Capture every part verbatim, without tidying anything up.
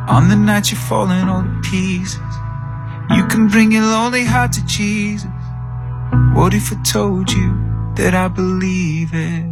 On the night you're falling all to pieces, you can bring your lonely heart to Jesus. What if I told you that I believe it?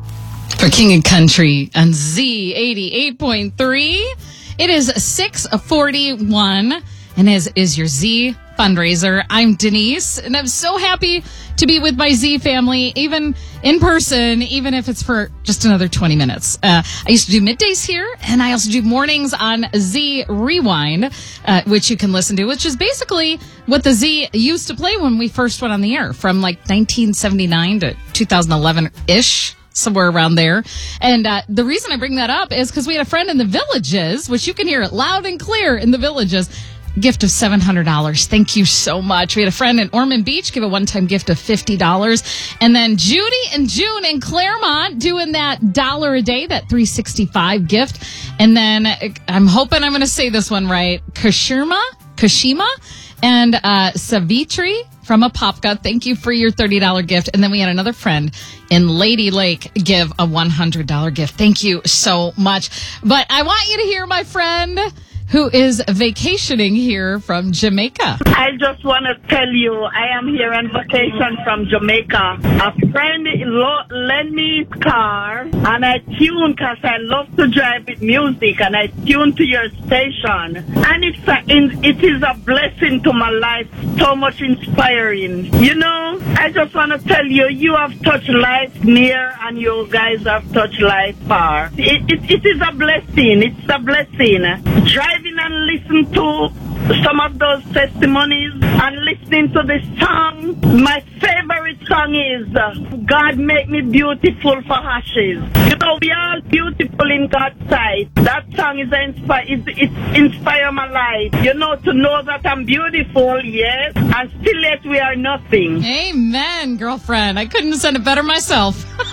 For King and Country on Z eighty-eight point three, it is six forty-one, and as is your Z fundraiser. I'm Denise, and I'm so happy to be with my Z family, even in person, even if it's for just another twenty minutes. Uh, I used to do middays here, and I also do mornings on Z Rewind, uh, which you can listen to, which is basically what the Z used to play when we first went on the air, from like nineteen seventy-nine to two thousand eleven-ish. Somewhere around there. And uh, the reason I bring that up is because we had a friend in the Villages, which you can hear it loud and clear in the Villages, gift of seven hundred dollars. Thank you so much. We had a friend in Ormond Beach give a one-time gift of fifty dollars. And then Judy and June in Claremont doing that dollar a day, that three sixty-five gift. And then I'm hoping I'm going to say this one right. Kashima, Kashima and uh, Savitri from Apopka. Thank you for your thirty dollars gift. And then we had another friend in Lady Lake give a one hundred dollars gift. Thank you so much. But I want you to hear my friend who is vacationing here from Jamaica. I just want to tell you, I am here on vacation from Jamaica. A friend lo- lent me his car, and I tuned because I love to drive with music, and I tuned to your station. And it's a, it is a blessing to my life, so much inspiring. You know, I just want to tell you, you have touched life near, and you guys have touched life far. It, it, it is a blessing. It's a blessing. Drive and listen to some of those testimonies and listening to this song. My favorite song is uh, God Make Me Beautiful for Ashes. You know, we are all beautiful in God's sight. That song is inspire, it, it inspire my life. You know, to know that I'm beautiful, yes, and still yet we are nothing. Amen, girlfriend. I couldn't have said it better myself.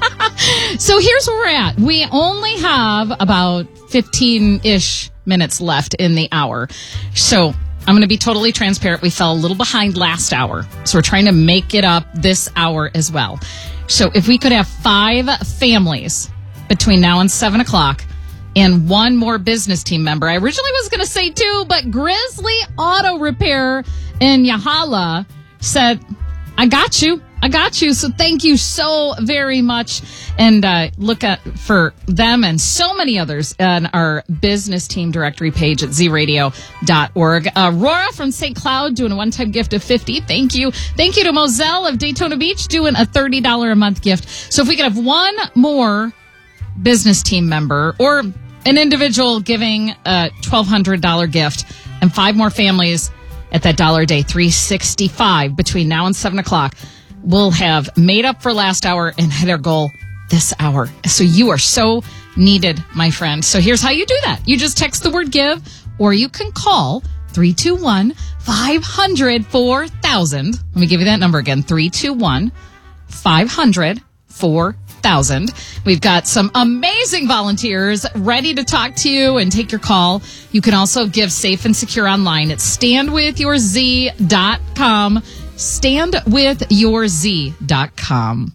So here's where we're at. We only have about fifteen-ish minutes left in the hour. So I'm going to be totally transparent. We fell a little behind last hour. So we're trying to make it up this hour as well. So if we could have five families between now and seven o'clock and one more business team member. I originally was going to say two, but Grizzly Auto Repair in Yahala said, I got you. I got you. So thank you so very much. And uh, look at for them and so many others on our business team directory page at z radio dot org. Uh, Aurora from Saint Cloud doing a one-time gift of fifty dollars. Thank you. Thank you to Moselle of Daytona Beach doing a thirty dollars a month gift. So if we could have one more business team member or an individual giving a twelve hundred dollars gift and five more families at that dollar a day, three sixty-five between now and seven o'clock, we'll have made up for last hour and hit our goal this hour. So you are so needed, my friend. So here's how you do that. You just text the word give, or you can call three two one, five hundred, four thousand. Let me give you that number again, three two one, five hundred, four thousand. We've got some amazing volunteers ready to talk to you and take your call. You can also give safe and secure online at stand with your z dot com. stand with your z dot com.